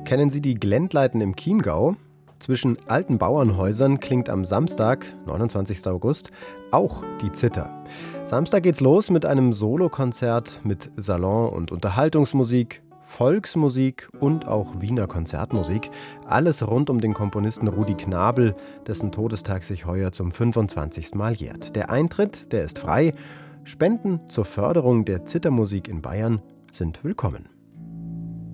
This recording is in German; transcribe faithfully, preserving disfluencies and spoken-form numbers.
Kennen Sie die Glendleiten im Chiemgau? Zwischen alten Bauernhäusern klingt am Samstag, neunundzwanzigsten August, auch die Zither. Samstag geht's los mit einem Solokonzert mit Salon- und Unterhaltungsmusik, Volksmusik und auch Wiener Konzertmusik. Alles rund um den Komponisten Rudi Knabel, dessen Todestag sich heuer zum fünfundzwanzigsten Mal jährt. Der Eintritt, der ist frei. Spenden zur Förderung der Zithermusik in Bayern sind willkommen.